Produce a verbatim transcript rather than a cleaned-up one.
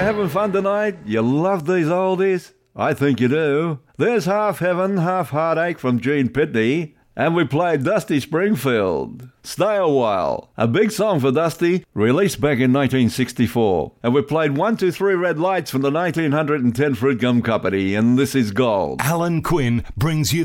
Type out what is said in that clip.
having fun tonight? You love these oldies? I think you do. There's Half Heaven, Half Heartache from Gene Pitney. And we played Dusty Springfield. Stay a While, a big song for Dusty, released back in nineteen sixty-four. And we played one two three Red Lights from the nineteen ten Fruit Gum Company, and This Is Gold. Alan Quinn brings you